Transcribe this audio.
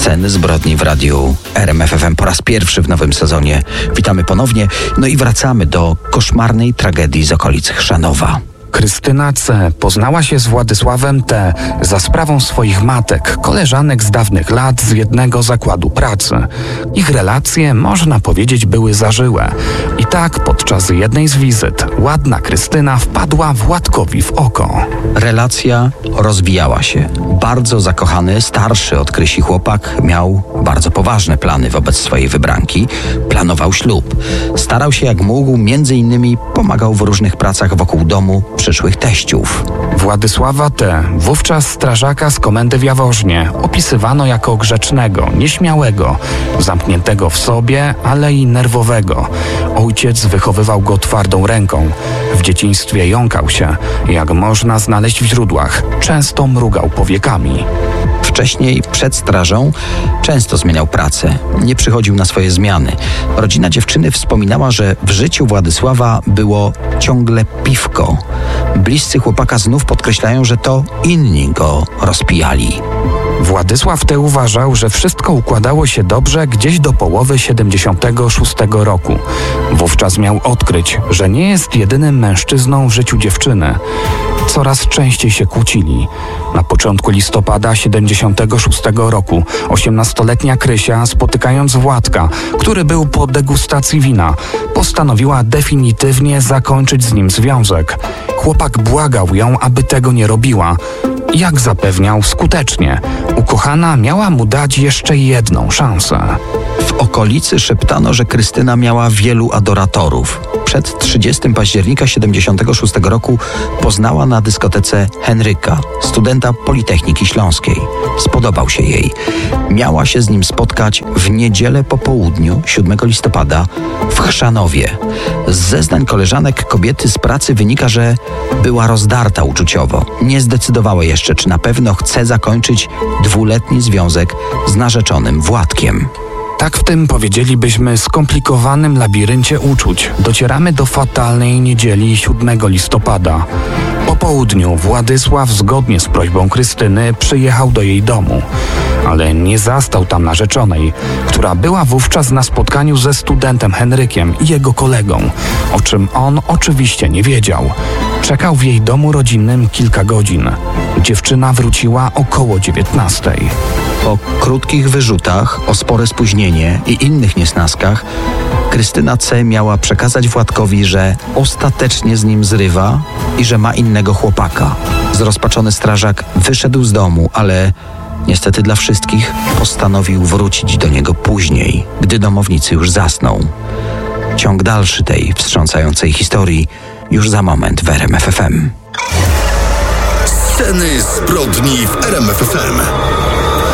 Sceny zbrodni w radiu RMF FM po raz pierwszy w nowym sezonie. Witamy ponownie, no i wracamy do koszmarnej tragedii z okolic Chrzanowa. Krystyna C. poznała się z Władysławem T. za sprawą swoich matek, koleżanek z dawnych lat z jednego zakładu pracy. Ich relacje, można powiedzieć, były zażyłe. I tak podczas jednej z wizyt ładna Krystyna wpadła Władkowi w oko. Relacja rozwijała się. Bardzo zakochany, starszy od Krysi chłopak miał bardzo poważne plany wobec swojej wybranki. Planował ślub. Starał się jak mógł, między innymi pomagał w różnych pracach wokół domu przyszłych teściów. Władysława T., wówczas strażaka z komendy w Jaworznie, opisywano jako grzecznego, nieśmiałego, zamkniętego w sobie, ale i nerwowego. Ojciec wychowywał go twardą ręką. W dzieciństwie jąkał się, jak można znaleźć w źródłach. Często mrugał powiekami. Wcześniej, przed strażą, często zmieniał pracę. Nie przychodził na swoje zmiany. Rodzina dziewczyny wspominała, że w życiu Władysława było ciągle piwko. Bliscy chłopaka znów podkreślają, że to inni go rozpijali. Władysław T. uważał, że wszystko układało się dobrze gdzieś do połowy 76 roku. Wówczas miał odkryć, że nie jest jedynym mężczyzną w życiu dziewczyny. Coraz częściej się kłócili. Na początku listopada 76 roku 18-letnia Krysia, spotykając Władka, który był po degustacji wina, postanowiła definitywnie zakończyć z nim związek. Chłopak błagał ją, aby tego nie robiła. Jak zapewniał, skutecznie. Ukochana miała mu dać jeszcze jedną szansę. W okolicy szeptano, że Krystyna miała wielu adoratorów. Przed 30 października 76 roku poznała na dyskotece Henryka, studenta Politechniki Śląskiej. Spodobał się jej. Miała się z nim spotkać w niedzielę po południu, 7 listopada, w Chrzanowie. Z zeznań koleżanek kobiety z pracy wynika, że była rozdarta uczuciowo. Nie zdecydowała jeszcze, czy na pewno chce zakończyć dwuletni związek z narzeczonym Władkiem. Tak w tym, powiedzielibyśmy, skomplikowanym labiryncie uczuć docieramy do fatalnej niedzieli 7 listopada. Po południu Władysław, zgodnie z prośbą Krystyny, przyjechał do jej domu, ale nie zastał tam narzeczonej, która była wówczas na spotkaniu ze studentem Henrykiem i jego kolegą, o czym on oczywiście nie wiedział. Czekał w jej domu rodzinnym kilka godzin. Dziewczyna wróciła około 19. Po krótkich wyrzutach o spore spóźnienie i innych niesnaskach, Krystyna C. miała przekazać Władkowi, że ostatecznie z nim zrywa i że ma innego chłopaka. Zrozpaczony strażak wyszedł z domu, ale niestety dla wszystkich postanowił wrócić do niego później, gdy domownicy już zasną. Ciąg dalszy tej wstrząsającej historii już za moment w RMF FM. Sceny zbrodni w RMF FM.